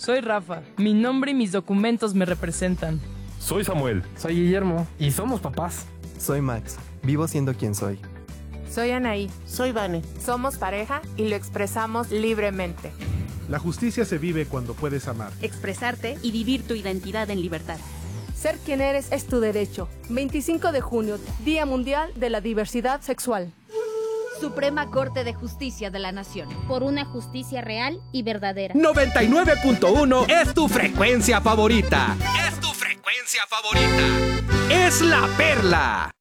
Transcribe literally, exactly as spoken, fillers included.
Soy Rafa. Mi nombre y mis documentos me representan. Soy Samuel. Soy Guillermo y somos papás. Soy Max. Vivo siendo quien soy. Soy Anaí. Soy Vane. Somos pareja y lo expresamos libremente. La justicia se vive cuando puedes amar, expresarte y vivir tu identidad en libertad. Ser quien eres es tu derecho. veinticinco de junio, Día Mundial de la Diversidad Sexual. Suprema Corte de Justicia de la Nación. Por una justicia real y verdadera. noventa y nueve punto uno es tu frecuencia favorita. Es tu frecuencia favorita. Es La Perla.